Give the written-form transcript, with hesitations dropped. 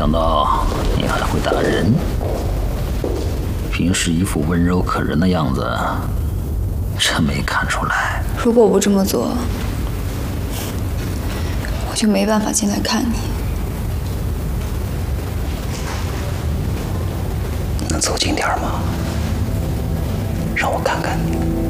想到你还会打人，平时一副温柔可人的样子，真没看出来。 如果我不这么做，我就没办法进来看你。 能走近点吗？让我看看你。